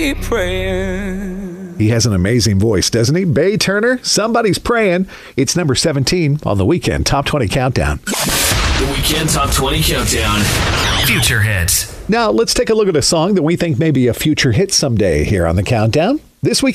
Praying. He has an amazing voice, doesn't he? Bay Turner, Somebody's Praying. It's number 17 on the Weekend Top 20 Countdown. The Weekend Top 20 Countdown. Future hits. Now, let's take a look at a song that we think may be a future hit someday here on the Countdown. This week.